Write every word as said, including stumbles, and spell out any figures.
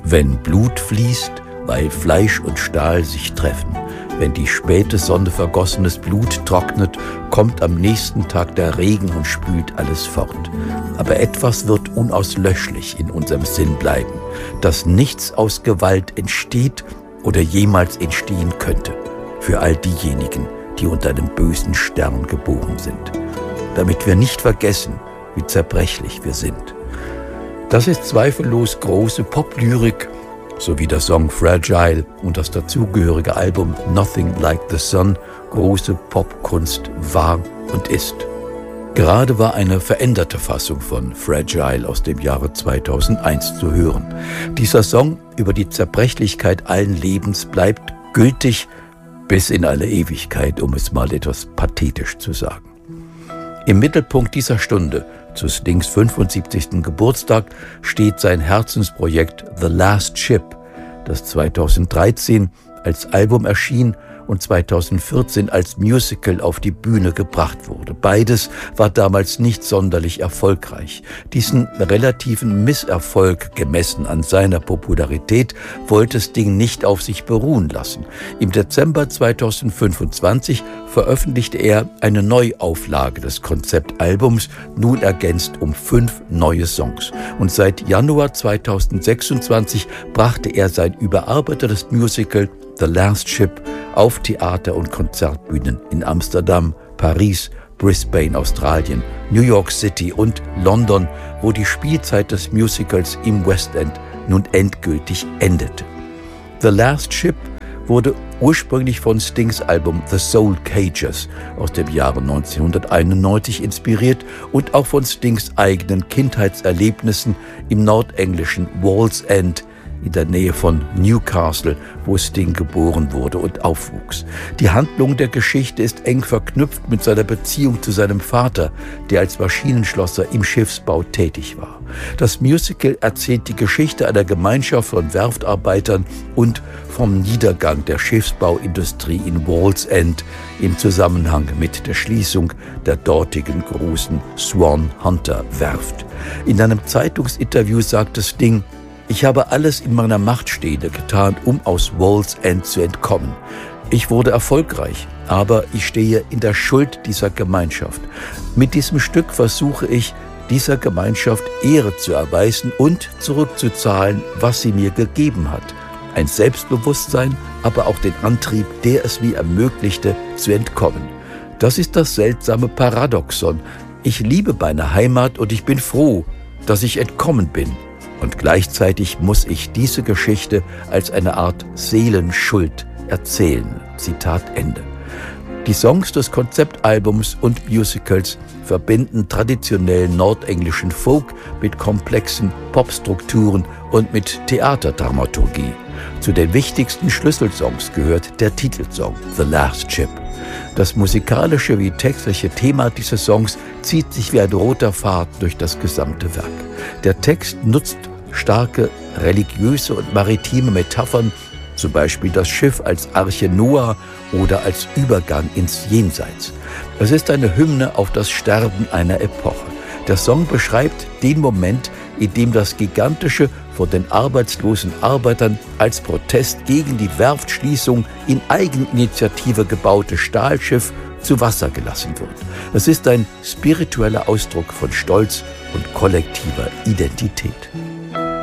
Wenn Blut fließt, weil Fleisch und Stahl sich treffen, wenn die späte Sonne vergossenes Blut trocknet, kommt am nächsten Tag der Regen und spült alles fort. Aber etwas wird unauslöschlich in unserem Sinn bleiben, dass nichts aus Gewalt entsteht oder jemals entstehen könnte, für all diejenigen, die unter einem bösen Stern geboren sind, damit wir nicht vergessen, wie zerbrechlich wir sind. Das ist zweifellos große Poplyrik, sowie der Song Fragile und das dazugehörige Album Nothing Like the Sun große Popkunst war und ist. Gerade war eine veränderte Fassung von Fragile aus dem Jahre zweitausendeins zu hören. Dieser Song über die Zerbrechlichkeit allen Lebens bleibt gültig bis in alle Ewigkeit, um es mal etwas pathetisch zu sagen. Im Mittelpunkt dieser Stunde, zu Stings fünfundsiebzigsten Geburtstag, steht sein Herzensprojekt The Last Ship, das zweitausenddreizehn als Album erschien und zweitausendvierzehn als Musical auf die Bühne gebracht wurde. Beides war damals nicht sonderlich erfolgreich. Diesen relativen Misserfolg, gemessen an seiner Popularität, wollte Sting nicht auf sich beruhen lassen. Im Dezember zweitausendfünfundzwanzig veröffentlichte er eine Neuauflage des Konzeptalbums, nun ergänzt um fünf neue Songs. Und seit Januar zweitausendsechsundzwanzig brachte er sein überarbeitetes Musical The Last Ship auf Theater- und Konzertbühnen in Amsterdam, Paris, Brisbane, Australien, New York City und London, wo die Spielzeit des Musicals im West End nun endgültig endete. The Last Ship wurde ursprünglich von Stings Album The Soul Cages aus dem Jahre neunzehnhunderteinundneunzig inspiriert und auch von Stings eigenen Kindheitserlebnissen im nordenglischen Wallsend in der Nähe von Newcastle, wo Sting geboren wurde und aufwuchs. Die Handlung der Geschichte ist eng verknüpft mit seiner Beziehung zu seinem Vater, der als Maschinenschlosser im Schiffsbau tätig war. Das Musical erzählt die Geschichte einer Gemeinschaft von Werftarbeitern und vom Niedergang der Schiffsbauindustrie in Wallsend im Zusammenhang mit der Schließung der dortigen großen Swan Hunter Werft. In einem Zeitungsinterview sagte Sting: Ich habe alles in meiner Macht Stehende getan, um aus Wallsend zu entkommen. Ich wurde erfolgreich, aber ich stehe in der Schuld dieser Gemeinschaft. Mit diesem Stück versuche ich, dieser Gemeinschaft Ehre zu erweisen und zurückzuzahlen, was sie mir gegeben hat. Ein Selbstbewusstsein, aber auch den Antrieb, der es mir ermöglichte, zu entkommen. Das ist das seltsame Paradoxon. Ich liebe meine Heimat und ich bin froh, dass ich entkommen bin. Und gleichzeitig muss ich diese Geschichte als eine Art Seelenschuld erzählen. Zitat Ende. Die Songs des Konzeptalbums und Musicals verbinden traditionellen nordenglischen Folk mit komplexen Popstrukturen und mit Theaterdramaturgie. Zu den wichtigsten Schlüsselsongs gehört der Titelsong The Last Ship. Das musikalische wie textliche Thema dieses Songs zieht sich wie ein roter Faden durch das gesamte Werk. Der Text nutzt starke religiöse und maritime Metaphern, zum Beispiel das Schiff als Arche Noah oder als Übergang ins Jenseits. Es ist eine Hymne auf das Sterben einer Epoche. Der Song beschreibt den Moment, in dem das gigantische, von den arbeitslosen Arbeitern als Protest gegen die Werftschließung in Eigeninitiative gebaute Stahlschiff zu Wasser gelassen wird. Es ist ein spiritueller Ausdruck von Stolz und kollektiver Identität.